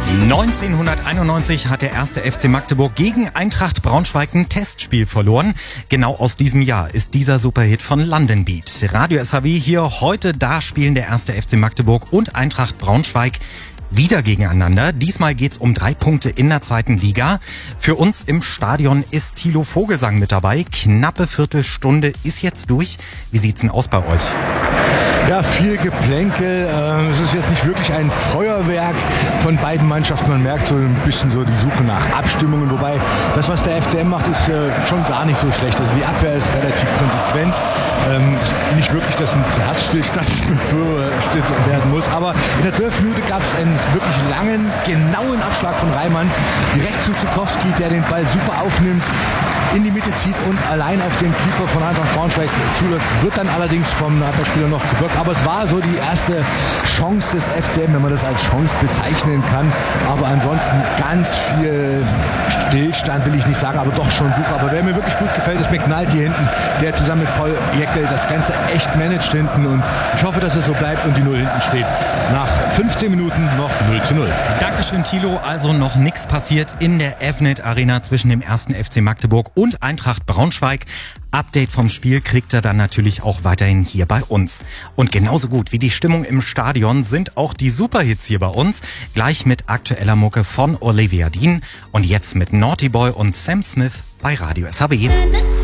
1991 hat der erste FC Magdeburg gegen Eintracht Braunschweig ein Testspiel verloren. Genau aus diesem Jahr ist dieser Superhit von London Beat. Radio SAW hier heute, da spielen der erste FC Magdeburg und Eintracht Braunschweig wieder gegeneinander. Diesmal geht's um 3 Punkte in der zweiten Liga. Für uns im Stadion ist Thilo Vogelsang mit dabei. Knappe Viertelstunde ist jetzt durch. Wie sieht's denn aus bei euch? Ja, viel Geplänkel. Es ist jetzt nicht wirklich ein Feuerwerk von beiden Mannschaften. Man merkt so ein bisschen so die Suche nach Abstimmungen. Wobei das, was der FCM macht, ist schon gar nicht so schlecht. Also die Abwehr ist relativ konsequent. Ist nicht wirklich, dass ein Herzstillstand werden muss. Aber in der 12. Minute gab es einen wirklich langen, genauen Abschlag von Reimann. Direkt zu Zukowski, der den Ball super aufnimmt, in die Mitte zieht und allein auf den Keeper von Eintracht Braunschweig zuläuft. Wird dann allerdings vom Abwehrspieler noch geblockt. Aber es war so die erste Chance des FCM, wenn man das als Chance bezeichnen kann. Aber ansonsten ganz viel Stillstand, will ich nicht sagen, aber doch schon Suche. Aber wer mir wirklich gut gefällt, ist McNulty hinten, der zusammen mit Paul Jäckel das Ganze echt managt hinten. Und ich hoffe, dass es so bleibt und die 0 hinten steht. Nach 15 Minuten noch 0:0. Dankeschön, Thilo. Also noch nichts passiert in der Evnet Arena zwischen dem ersten FC Magdeburg und Eintracht Braunschweig. Update vom Spiel kriegt er dann natürlich auch weiterhin hier bei uns. Und genauso gut wie die Stimmung im Stadion sind auch die Superhits hier bei uns. Gleich mit aktueller Mucke von Olivia Dean und jetzt mit Naughty Boy und Sam Smith bei Radio SAW.